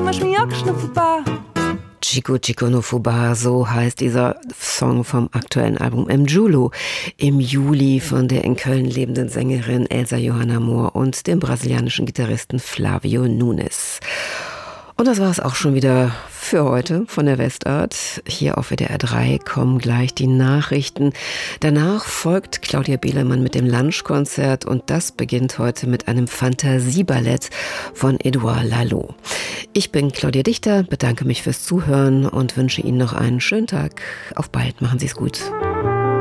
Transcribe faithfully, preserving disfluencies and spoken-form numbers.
mas minhocas no fubá. Chico Chico no Fubá, so heißt dieser Song vom aktuellen Album Mjulu im Juli von der in Köln lebenden Sängerin Elsa Johanna Mohr und dem brasilianischen Gitarristen Flavio Nunes. Und das war es auch schon wieder für heute von der Westart. Hier auf W D R drei kommen gleich die Nachrichten. Danach folgt Claudia Behlemann mit dem Lunchkonzert und das beginnt heute mit einem Fantasieballett von Edouard Laloux. Ich bin Claudia Dichter, bedanke mich fürs Zuhören und wünsche Ihnen noch einen schönen Tag. Auf bald, machen Sie es gut.